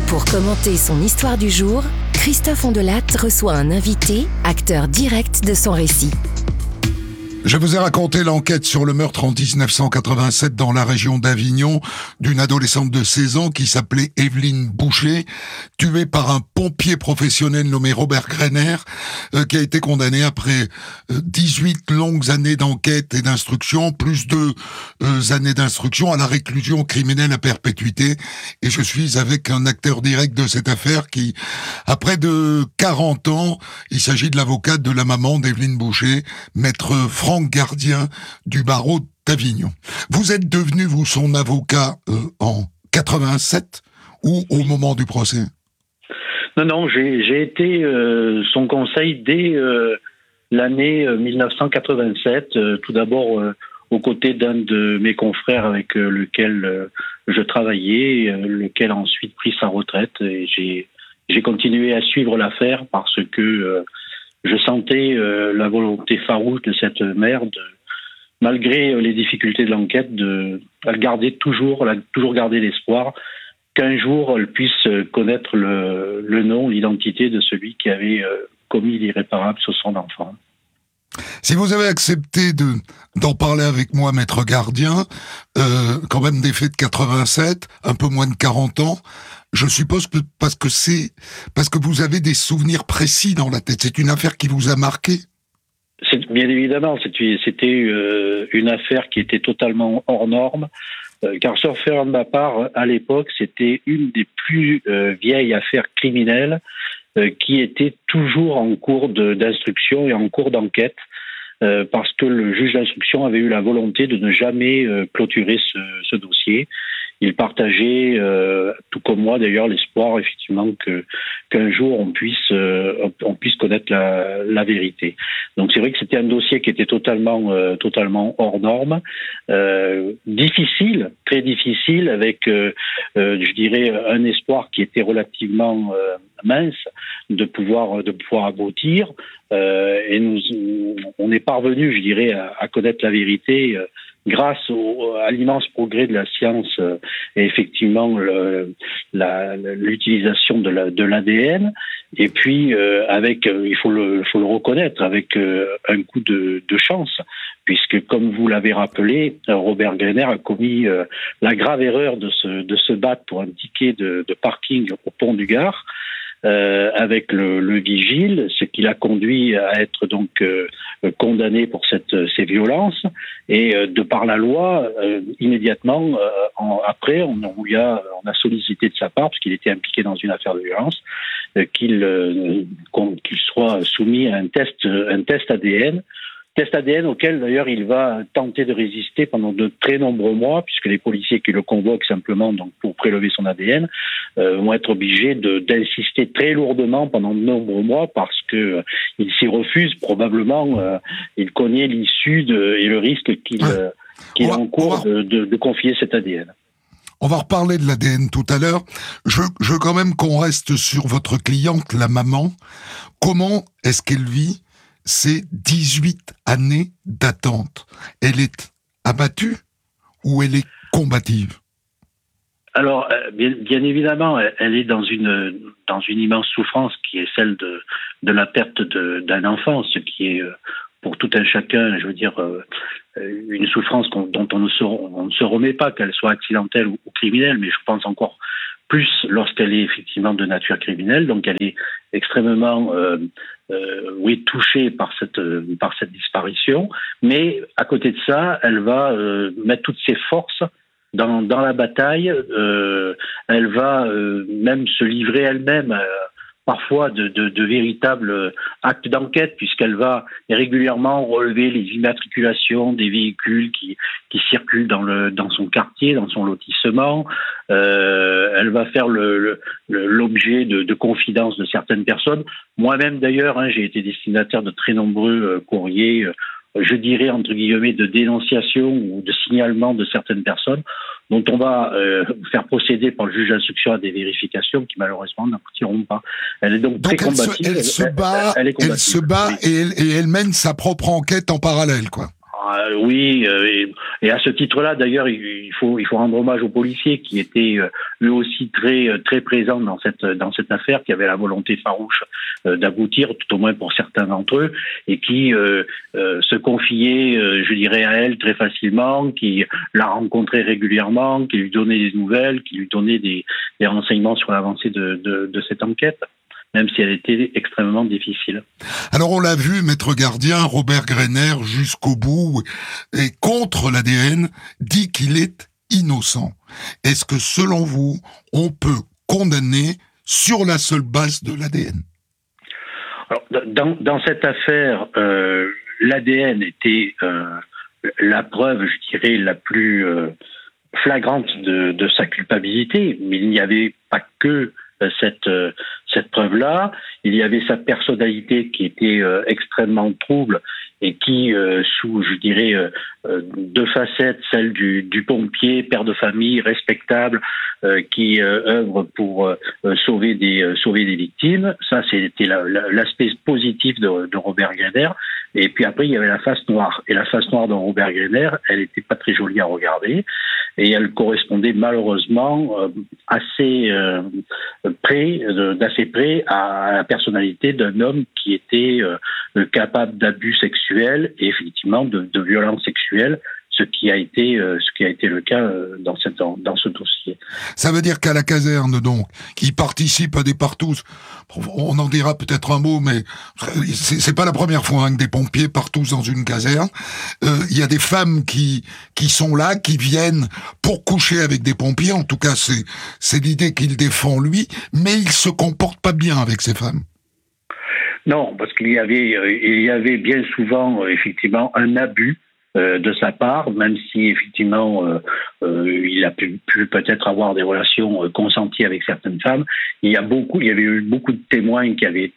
Pour commenter son histoire du jour, Christophe Ondelat reçoit un invité, acteur direct de son récit. Je vous ai raconté l'enquête sur le meurtre en 1987 dans la région d'Avignon d'une adolescente de 16 ans qui s'appelait Evelyne Boucher, tuée par un pompier professionnel nommé Robert Greiner, qui a été condamné après 18 longues années d'enquête et d'instruction, plus 2 années d'instruction à la réclusion criminelle à perpétuité. Et je suis avec un acteur direct de cette affaire qui, après de 40 ans, il s'agit de l'avocate de la maman d'Evelyne Boucher, maître Franck Gardien du barreau d'Avignon. Vous êtes devenu, vous, son avocat en 87 ou au moment du procès? Non, j'ai été son conseil dès l'année 1987, tout d'abord aux côtés d'un de mes confrères avec lequel je travaillais, lequel a ensuite pris sa retraite, et j'ai continué à suivre l'affaire parce que je sentais la volonté farouche de cette mère, malgré les difficultés de l'enquête, elle a toujours gardé l'espoir qu'un jour elle puisse connaître le nom, l'identité de celui qui avait commis l'irréparable sur son enfant. Si vous avez accepté d'en parler avec moi, maître Gardien, quand même des faits de 87, un peu moins de 40 ans, je suppose que parce que vous avez des souvenirs précis dans la tête. C'est une affaire qui vous a marqué? Bien évidemment, c'était une affaire qui était totalement hors norme, car sauf faire de ma part, à l'époque, c'était une des plus vieilles affaires criminelles qui était toujours en cours d'instruction et en cours d'enquête, parce que le juge d'instruction avait eu la volonté de ne jamais clôturer ce dossier. Il partageait, tout comme moi d'ailleurs, l'espoir effectivement qu'un jour on puisse connaître la vérité. Donc c'est vrai que c'était un dossier qui était totalement hors norme, difficile, très difficile, avec je dirais un espoir qui était relativement mince de pouvoir aboutir, et on est parvenu, je dirais, à connaître la vérité grâce à l'immense progrès de la science et effectivement l'utilisation de l'ADN, et puis avec, il faut le reconnaître, avec un coup de chance, puisque comme vous l'avez rappelé, Robert Greiner a commis la grave erreur de se battre pour un ticket de parking au pont du Gard, avec le vigile, ce qui l'a conduit à être donc condamné pour ces violences, et de par la loi, immédiatement après, on a sollicité de sa part, parce qu'il était impliqué dans une affaire de violence, qu'il soit soumis à un test ADN. Test ADN auquel d'ailleurs il va tenter de résister pendant de très nombreux mois, puisque les policiers qui le convoquent simplement donc pour prélever son ADN vont être obligés d'insister très lourdement pendant de nombreux mois, parce que il s'y refuse. Probablement il connaît l'issue et le risque qu'il encourt de confier cet ADN. On va reparler de l'ADN tout à l'heure. Je veux quand même qu'on reste sur votre cliente, la maman. Comment est-ce qu'elle vit ces 18 années d'attente? Elle est abattue ou elle est combative? Alors, bien évidemment, elle est dans une immense souffrance qui est celle de la perte d'un enfant, ce qui est pour tout un chacun, je veux dire, une souffrance dont on ne se remet pas, qu'elle soit accidentelle ou criminelle, mais je pense encore plus lorsqu'elle est effectivement de nature criminelle. Donc elle est extrêmement touchée par cette disparition, mais à côté de ça, elle va mettre toutes ses forces dans la bataille. Elle va même se livrer elle-même parfois de véritables actes d'enquête, puisqu'elle va régulièrement relever les immatriculations des véhicules qui circulent dans son quartier, dans son lotissement. Elle va faire l'objet de confidences de certaines personnes. Moi-même d'ailleurs, j'ai été destinataire de très nombreux courriers, je dirais entre guillemets, de dénonciation ou de signalement de certaines personnes, dont on va faire procéder par le juge d'instruction à des vérifications qui malheureusement n'aboutiront pas. Elle est donc très combative. Elle se bat oui. et elle mène sa propre enquête en parallèle, quoi. Oui, et à ce titre-là, d'ailleurs, il faut rendre hommage aux policiers qui étaient eux aussi très présents dans cette affaire, qui avaient la volonté farouche d'aboutir, tout au moins pour certains d'entre eux, et qui se confiaient, je dirais, à elle très facilement, qui la rencontraient régulièrement, qui lui donnaient des nouvelles, qui lui donnaient des renseignements sur l'avancée de cette enquête, même si elle était extrêmement difficile. Alors on l'a vu, maître gardien, Robert Greiner, jusqu'au bout, et contre l'ADN, dit qu'il est innocent. Est-ce que, selon vous, on peut condamner sur la seule base de l'ADN? Alors, dans cette affaire, l'ADN était la preuve, je dirais, la plus flagrante de sa culpabilité, mais il n'y avait pas que cette preuve-là. Il y avait sa personnalité qui était extrêmement trouble et qui, sous, je dirais, deux facettes, celle du pompier, père de famille, respectable, qui œuvre pour sauver des victimes. Ça, c'était l'aspect positif de Robert Greiner. Et puis après, il y avait la face noire. Et la face noire de Robert Greiner, elle n'était pas très jolie à regarder. Et elle correspondait malheureusement d'assez près à la personnalité d'un homme qui était capable d'abus sexuels et effectivement de violences sexuelles, ce qui a été le cas dans ce dossier. Ça veut dire qu'à la caserne, donc, qui participe à des partous, on en dira peut-être un mot, mais c'est pas la première fois que des pompiers partous dans une caserne. Il y a des femmes qui sont là, qui viennent pour coucher avec des pompiers. En tout cas, c'est l'idée qu'il défend lui, mais il se comporte pas bien avec ces femmes. Non, parce qu'il y avait bien souvent effectivement un abus de sa part, même si effectivement il a pu peut-être avoir des relations consenties avec certaines femmes. Il y avait eu beaucoup de témoignages qui avaient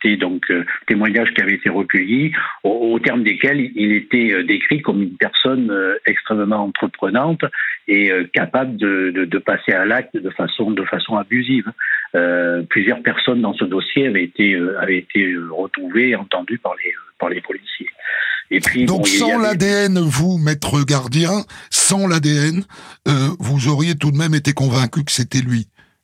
été recueillis, au terme desquels il était décrit comme une personne extrêmement entreprenante et capable de passer à l'acte de façon abusive. Plusieurs personnes dans ce dossier avaient été retrouvées et entendues par les policiers. Et puis, donc sans l'ADN, vous, maître gardien, sans l'ADN, vous auriez tout de même été convaincu que c'était lui?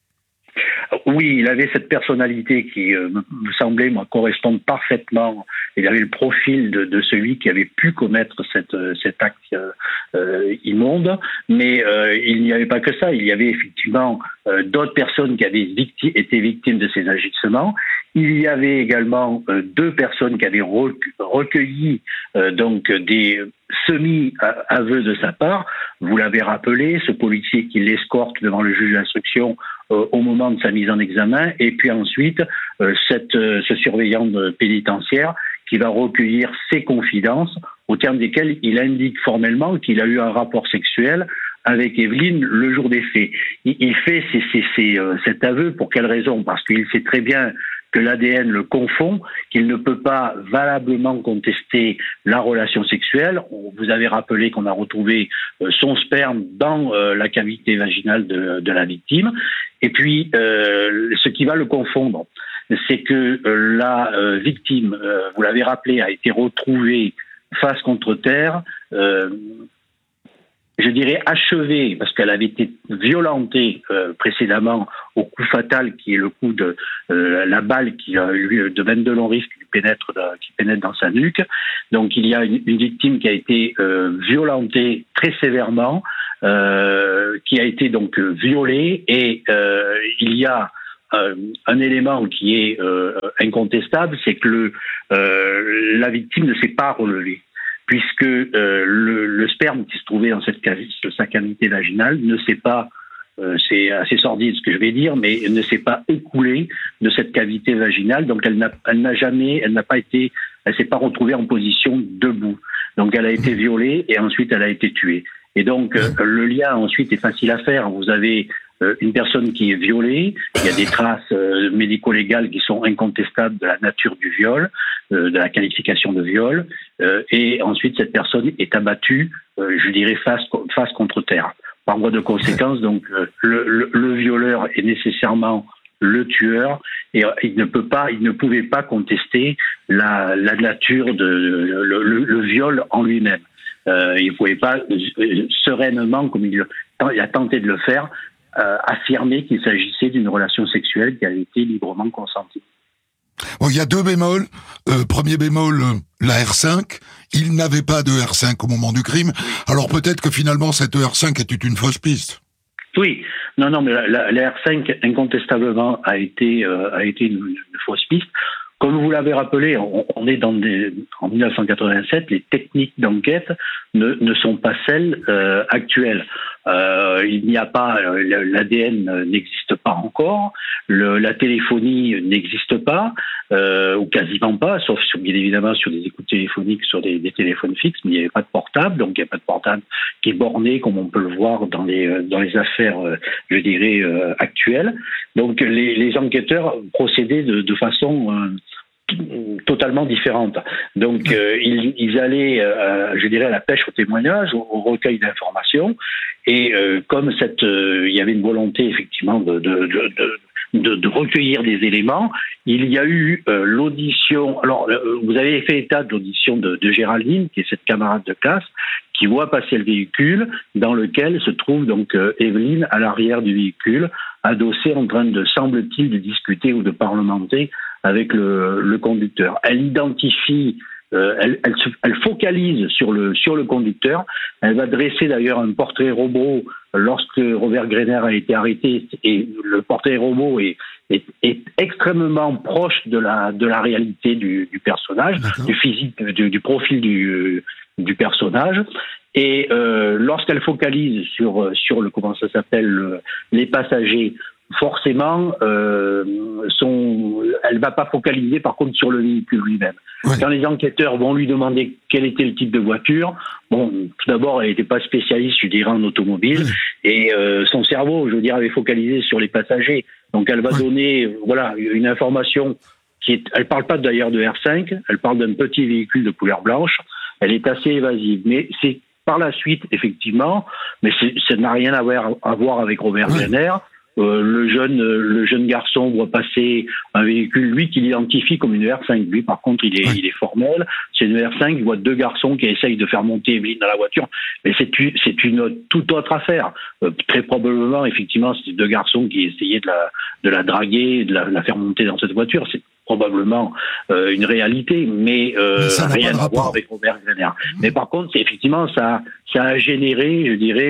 Oui, il avait cette personnalité qui me semblait correspondre parfaitement. Il avait le profil de celui qui avait pu commettre cet acte immonde, mais il n'y avait pas que ça. Il y avait effectivement d'autres personnes qui avaient été victimes de ces agissements. Il y avait également deux personnes qui avaient recueilli donc des semi-aveux de sa part. Vous l'avez rappelé, ce policier qui l'escorte devant le juge d'instruction au moment de sa mise en examen, et puis ensuite ce surveillant pénitentiaire qui va recueillir ses confidences, au terme desquelles il indique formellement qu'il a eu un rapport sexuel avec Evelyne le jour des faits. Il fait cet aveu pour quelle raison? Parce qu'il sait très bien que l'ADN le confond, qu'il ne peut pas valablement contester la relation sexuelle. Vous avez rappelé qu'on a retrouvé son sperme dans la cavité vaginale de la victime. Et puis, ce qui va le confondre, c'est que la victime, vous l'avez rappelé, a été retrouvée face contre terre, je dirais achevée, parce qu'elle avait été violentée précédemment au coup fatal qui est le coup de la balle qui a eu de 22 longs risques qui pénètre dans sa nuque. Donc il y a une victime qui a été violentée très sévèrement, qui a été donc violée, et il y a un élément qui est incontestable, c'est que la victime ne s'est pas relevée, puisque le sperme qui se trouvait dans sa cavité vaginale ne s'est pas, c'est assez sordide ce que je vais dire, mais ne s'est pas écoulé de cette cavité vaginale, donc elle s'est pas retrouvée en position debout. Donc elle a été violée et ensuite elle a été tuée. Et donc le lien ensuite est facile à faire. Vous avez une personne qui est violée, il y a des traces médico-légales qui sont incontestables de la nature du viol, de la qualification de viol, et ensuite cette personne est abattue, je dirais face contre terre. Par voie de conséquence, donc le violeur est nécessairement le tueur, et il ne pouvait pas contester la nature le viol en lui-même. Il ne pouvait pas sereinement, comme il a tenté de le faire, affirmer qu'il s'agissait d'une relation sexuelle qui avait été librement consentie. Bon, il y a 2 bémols. Premier bémol, la R5. Il n'avait pas de R5 au moment du crime. Alors peut-être que finalement cette R5 était une fausse piste. Oui, non, mais la R5 incontestablement a été une fausse piste. Comme vous l'avez rappelé, on est en 1987, les techniques d'enquête ne sont pas celles actuelles. Il n'y a pas, l'ADN n'existe pas encore, la téléphonie n'existe pas, ou quasiment pas, sauf bien évidemment sur des écoutes téléphoniques, sur des téléphones fixes, mais il n'y avait pas de portable, donc il n'y a pas de portable qui est borné comme on peut le voir dans les affaires, je dirais, actuelles. Donc les enquêteurs procédaient de façon totalement différente. Donc ils allaient, je dirais, à la pêche au témoignage, au recueil d'informations, et comme il y avait une volonté effectivement de recueillir des éléments, il y a eu l'audition. Alors vous avez fait état de l'audition de Géraldine, qui est cette camarade de classe, qui voit passer le véhicule dans lequel se trouve donc Evelyne à l'arrière du véhicule, adossée en train de, semble-t-il, de discuter ou de parlementer avec le conducteur. Elle identifie, elle focalise sur le conducteur. Elle va dresser d'ailleurs un portrait robot lorsque Robert Greiner a été arrêté, et le portrait robot est extrêmement proche de la réalité du personnage, du physique, du profil du personnage. Et lorsqu'elle focalise sur le comment ça s'appelle, les passagers, forcément, elle va pas focaliser par contre sur le véhicule lui-même. Oui. Quand les enquêteurs vont lui demander quel était le type de voiture, bon, tout d'abord, elle n'était pas spécialiste, je dirais, en automobile, et son cerveau, je veux dire, avait focalisé sur les passagers. Donc, elle va donner, voilà, une information elle parle pas d'ailleurs de R5, elle parle d'un petit véhicule de couleur blanche. Elle est assez évasive, mais c'est par la suite, effectivement, mais ça n'a rien à voir avec Robert Greiner. Le jeune garçon voit passer un véhicule, lui, qu'il identifie comme une R5. Lui, par contre, il est formel. C'est une R5. Il voit 2 garçons qui essayent de faire monter Evelyne dans la voiture. Mais c'est une toute autre affaire. Très probablement, effectivement, c'est 2 garçons qui essayaient de la draguer, de la faire monter dans cette voiture. C'est probablement une réalité, mais rien à voir avec Robert Greiner. Mais par contre, effectivement, ça a généré, je dirais,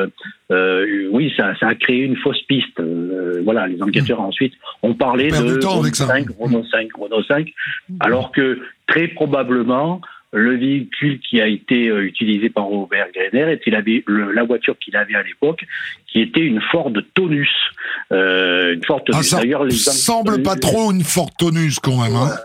ça a créé une fausse piste. Voilà, les enquêteurs ensuite ont parlé de Renault 5, alors que très probablement, le véhicule qui a été utilisé par Robert Greiner était la voiture qu'il avait à l'époque, qui était une Ford Taunus. Une Ford Taunus. Ça d'ailleurs, semble pas trop une Ford Taunus quand même. Hein.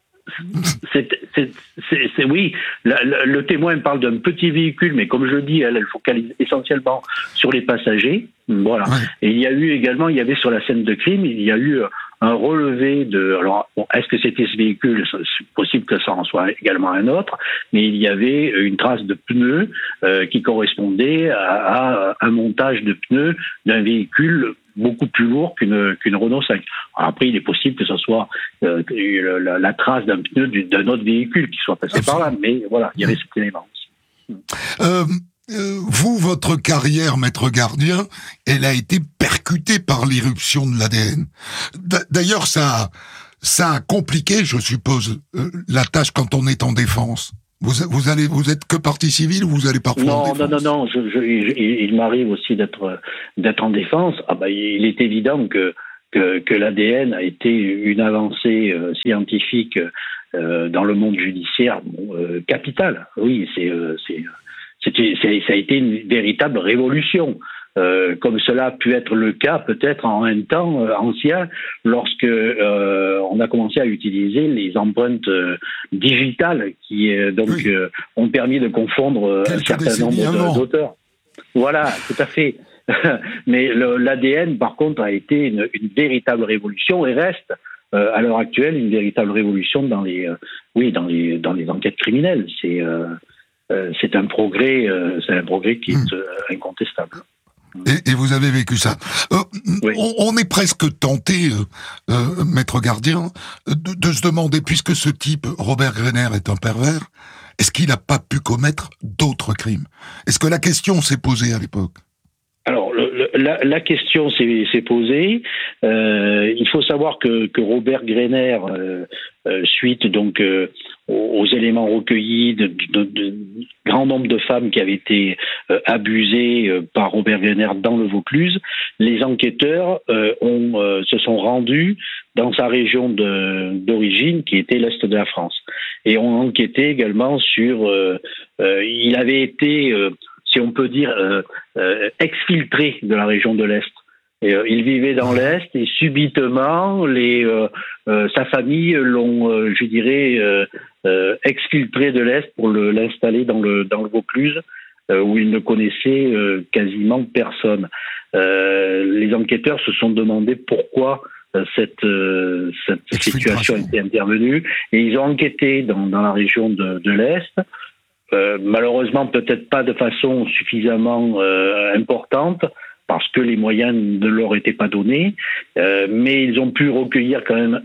Oui, le témoin parle d'un petit véhicule, mais comme je le dis, elle focalise essentiellement sur les passagers. Voilà. Ouais. Et il y avait sur la scène de crime, il y a eu un relevé alors, est-ce que c'était ce véhicule? C'est possible que ça en soit également un autre, mais il y avait une trace de pneus qui correspondait à un montage de pneus d'un véhicule beaucoup plus lourd qu'une Renault 5. Alors après, il est possible que ce soit la trace d'un pneu d'un autre véhicule qui soit passé par là, mais voilà, il y avait cet élément aussi. Vous, votre carrière, maître gardien, elle a été percutée par l'irruption de l'ADN. D'ailleurs, ça a compliqué, je suppose, la tâche quand on est en défense. Vous êtes que partie civile ou vous allez parfois en défense? Non. Il m'arrive aussi d'être en défense. Il est évident que l'ADN a été une avancée scientifique dans le monde judiciaire capitale. Oui, ça a été une véritable révolution. Comme cela a pu être le cas peut-être en un temps ancien, lorsque on a commencé à utiliser les empreintes digitales qui ont permis de confondre un certain nombre d'auteurs. Voilà, tout à fait. Mais l'ADN, par contre, a été une véritable révolution et reste à l'heure actuelle une véritable révolution dans les enquêtes criminelles. C'est un progrès qui est incontestable. Et vous avez vécu ça. Oui. On est presque tenté, maître gardien, de se demander, puisque ce type, Robert Greiner, est un pervers, est-ce qu'il n'a pas pu commettre d'autres crimes? Est-ce que la question s'est posée à l'époque? Alors, la question s'est posée. Il faut savoir que Robert Greiner, suite donc aux éléments recueillis de grand nombre de femmes qui avaient été abusées par Robert Greiner dans le Vaucluse, les enquêteurs se sont rendus dans sa région d'origine, qui était l'Est de la France, et ont enquêté également sur... il avait été... si on peut dire, exfiltré de la région de l'Est. Et, il vivait dans l'Est et subitement, sa famille l'ont, exfiltré de l'Est pour l'installer dans le Vaucluse, où il ne connaissait quasiment personne. Les enquêteurs se sont demandé pourquoi cette situation était intervenue, et ils ont enquêté dans la région de l'Est. Malheureusement, peut-être pas de façon suffisamment importante, parce que les moyens ne leur étaient pas donnés, mais ils ont pu recueillir quand même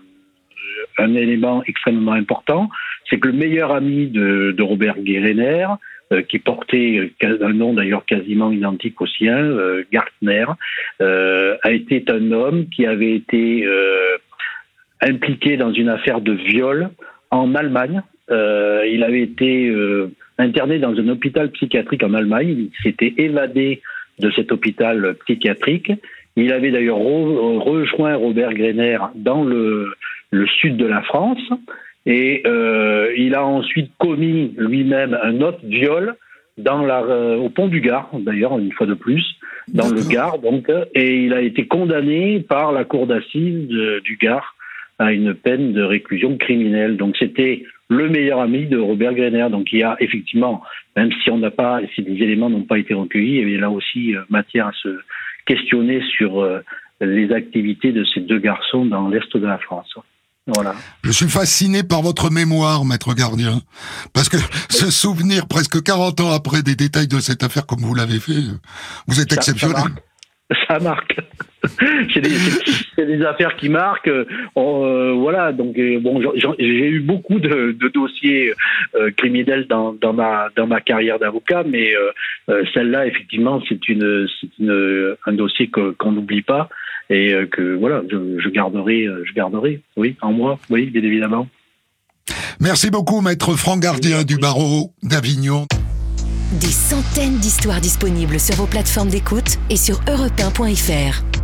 un élément extrêmement important, c'est que le meilleur ami de Robert Greiner, qui portait un nom d'ailleurs quasiment identique au sien, Gartner, a été un homme qui avait été impliqué dans une affaire de viol en Allemagne. Il avait été interné dans un hôpital psychiatrique en Allemagne. Il s'était évadé de cet hôpital psychiatrique. Il avait d'ailleurs rejoint Robert Greiner dans le sud de la France, et il a ensuite commis lui-même un autre viol au pont du Gard, d'ailleurs, une fois de plus, dans le Gard, donc, et il a été condamné par la cour d'assises du Gard à une peine de réclusion criminelle. Donc c'était le meilleur ami de Robert Greiner. Donc il y a effectivement, même si des éléments n'ont pas été recueillis, il y a là aussi matière à se questionner sur les activités de ces deux garçons dans l'Est de la France. Voilà. Je suis fasciné par votre mémoire, maître gardien, parce que se souvenir presque 40 ans après des détails de cette affaire comme vous l'avez fait, vous êtes exceptionnel. Ça marque. C'est des affaires qui marquent. Voilà. Donc bon, j'ai eu beaucoup de dossiers criminels dans ma carrière d'avocat, mais celle-là, effectivement, c'est un dossier qu'on n'oublie pas, et que voilà, je garderai, oui, en moi, oui, bien évidemment. Merci beaucoup, maître Franck Gardien du barreau d'Avignon. Des centaines d'histoires disponibles sur vos plateformes d'écoute et sur europe1.fr.